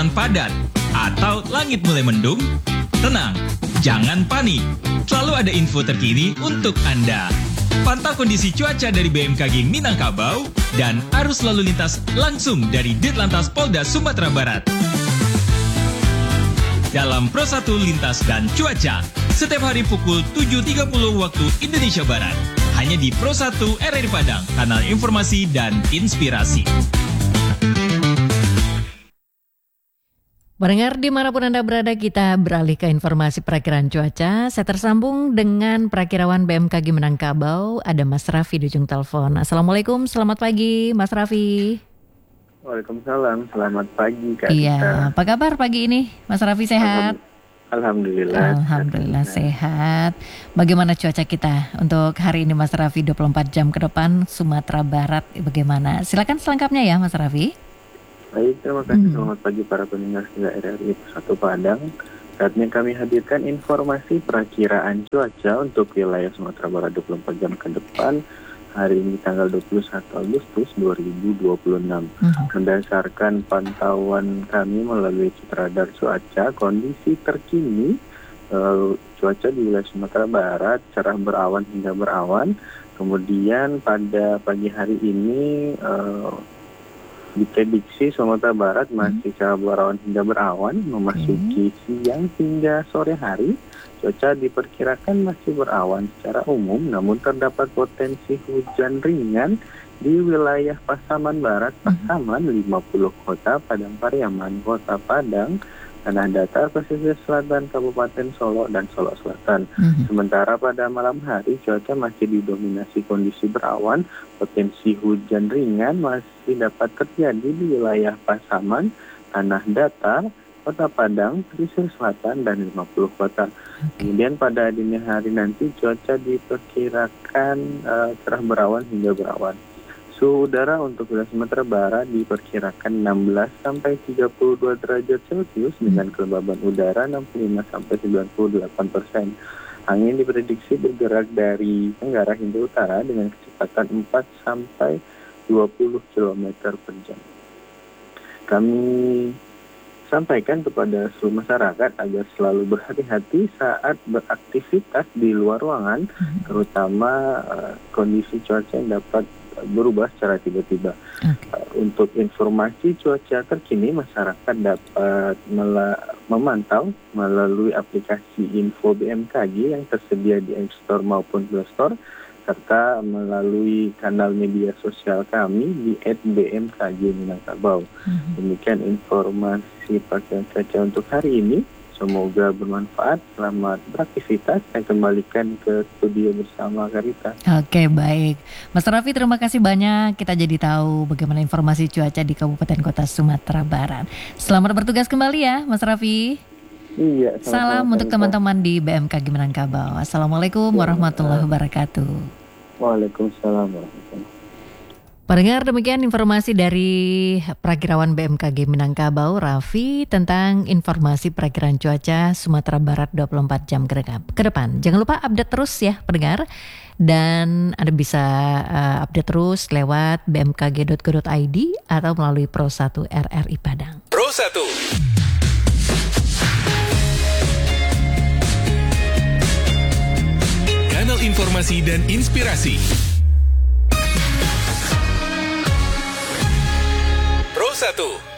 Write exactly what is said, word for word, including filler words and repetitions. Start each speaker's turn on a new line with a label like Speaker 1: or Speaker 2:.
Speaker 1: jalanan padat atau langit mulai mendung? Tenang, jangan panik. Selalu ada info terkini untuk Anda. Pantau kondisi cuaca dari B M K G Minangkabau dan arus lalu lintas langsung dari Ditlantas Polda Sumatera Barat. Dalam Pro satu Lintas dan Cuaca, setiap hari pukul tujuh tiga puluh waktu Indonesia Barat. Hanya di Pro satu R R I Padang, kanal informasi dan inspirasi.
Speaker 2: Pendengar dimanapun Anda berada, kita beralih ke informasi perakiraan cuaca. Saya tersambung dengan perakirawan B M K G Minangkabau, ada Mas Raffi di ujung telepon. Assalamualaikum, selamat pagi Mas Raffi.
Speaker 3: Waalaikumsalam, selamat pagi Kak.
Speaker 2: Iya, apa kabar pagi ini Mas Raffi, sehat?
Speaker 3: Alhamdulillah.
Speaker 2: Alhamdulillah sehat. Bagaimana cuaca kita untuk hari ini Mas Raffi, dua puluh empat jam ke depan Sumatera Barat bagaimana? Silakan selengkapnya ya Mas Raffi.
Speaker 3: Baik, terima kasih.
Speaker 2: Hmm.
Speaker 3: Selamat pagi para pendengar setia R R I satu Padang. Saatnya kami hadirkan informasi perakiraan cuaca untuk wilayah Sumatera Barat dua puluh empat jam ke depan. Hari ini tanggal dua puluh satu Agustus dua ribu dua puluh enam. Hmm. Berdasarkan pantauan kami melalui Citra Radar Cuaca, kondisi terkini uh, cuaca di wilayah Sumatera Barat cerah berawan hingga berawan. Kemudian pada pagi hari ini uh, diprediksi Sumatera Barat masih cerah berawan hingga berawan, memasuki siang hingga sore hari. Cuaca diperkirakan masih berawan secara umum, namun terdapat potensi hujan ringan di wilayah Pasaman Barat, Pasaman, lima puluh Kota, Padang Pariaman, Kota Padang, Tanah Datar, Pesisir Selatan, Kabupaten Solo, dan Solo Selatan. Mm-hmm. Sementara pada malam hari cuaca masih didominasi kondisi berawan, potensi hujan ringan masih dapat terjadi di wilayah Pasaman, Tanah Datar, Kota Padang, Pesisir Selatan, dan lima puluh kota. Kemudian pada dini hari nanti cuaca diperkirakan uh, cerah berawan hingga berawan. Suhu udara untuk wilayah Sumatera Barat diperkirakan enam belas sampai tiga puluh dua derajat Celcius dengan kelembaban udara enam puluh lima sampai sembilan puluh delapan persen. Angin diprediksi bergerak dari tenggara hingga utara dengan kecepatan empat sampai dua puluh kilometer per jam. Kami sampaikan kepada seluruh masyarakat agar selalu berhati-hati saat beraktivitas di luar ruangan, terutama uh, kondisi cuaca yang dapat berubah secara tiba-tiba. Okay. Uh, untuk informasi cuaca terkini, masyarakat dapat mela- memantau melalui aplikasi Info B M K G yang tersedia di App Store maupun Play Store, serta melalui kanal media sosial kami di et B M K G Minangkabau. Mm-hmm. Demikian informasi perakiraan cuaca untuk hari ini. Semoga bermanfaat. Selamat beraktivitas. Saya kembalikan ke studio bersama Karita.
Speaker 2: Oke, baik. Mas Raffi, terima kasih banyak. Kita jadi tahu bagaimana informasi cuaca di Kabupaten Kota Sumatera Barat. Selamat bertugas kembali ya, Mas Raffi.
Speaker 3: Iya,
Speaker 2: salam untuk teman-teman di B M K G Minangkabau. Assalamualaikum warahmatullahi wabarakatuh.
Speaker 3: Waalaikumsalam warahmatullahi.
Speaker 2: Pendengar, demikian informasi dari perakirawan B M K G Minangkabau, Raffi, tentang informasi perakiraan cuaca Sumatera Barat dua puluh empat jam ke depan. Jangan lupa update terus ya pendengar. Dan Anda bisa uh, update terus lewat b m k g dot co dot i d atau melalui Pro satu R R I Padang.
Speaker 1: Pro satu. Kanal informasi dan inspirasi. Pro satu.